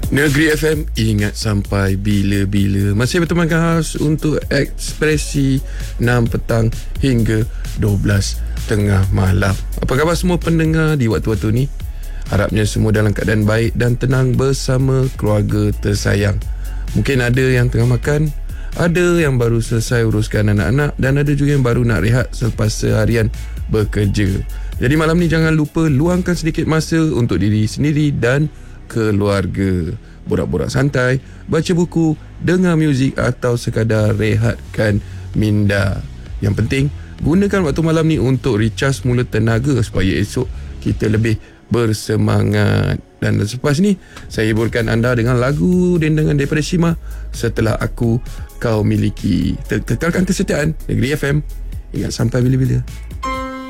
Negeri FM, ingat sampai bila-bila. Masih bertemankan khas untuk Ekspresi 6 petang hingga 12 tengah malam. Apa khabar semua pendengar di waktu-waktu ni? Harapnya semua dalam keadaan baik dan tenang bersama keluarga tersayang. Mungkin ada yang tengah makan, ada yang baru selesai uruskan anak-anak, dan ada juga yang baru nak rehat selepas seharian bekerja. Jadi malam ni jangan lupa luangkan sedikit masa untuk diri sendiri dan keluarga. Borak-borak santai, baca buku, dengar muzik atau sekadar rehatkan minda. Yang penting, gunakan waktu malam ni untuk recharge semula tenaga supaya esok kita lebih bersemangat. Dan selepas ni, saya hiburkan anda dengan lagu dendangan daripada Shima, Setelah Aku Kau Miliki. Kekalkan kesetiaan Negeri FM. Ingat sampai bila-bila.